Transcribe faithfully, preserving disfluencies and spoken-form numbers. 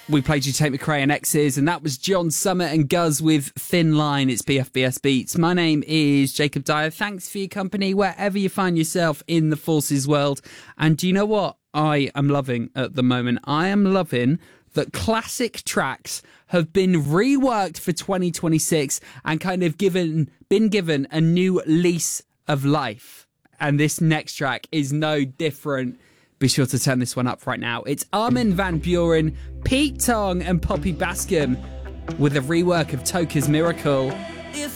We played You Take Me Cray and X's, and that was John Summit and Guz with Thin Line. It's B F B S Beats. My name is Jacob Dyer. Thanks for your company wherever you find yourself in the Forces world. And do you know what I am loving at the moment? I am loving that classic tracks have been reworked for twenty twenty-six and kind of given been given a new lease of life. And this next track is no different. Be sure to turn this one up right now. It's Armin van Buuren, Pete Tong and Poppy Bascom with a rework of Toka's Miracle.